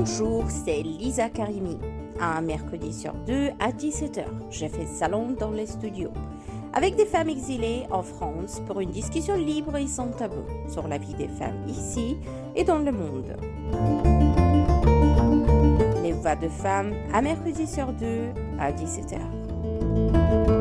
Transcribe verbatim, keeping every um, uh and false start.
Bonjour, c'est Lisa Karimi. Un mercredi sur deux à dix-sept heures, je fais salon dans les studios avec des femmes exilées en France pour une discussion libre et sans tabou sur la vie des femmes ici et dans le monde. Les voix de femmes à mercredi sur deux à dix-sept heures.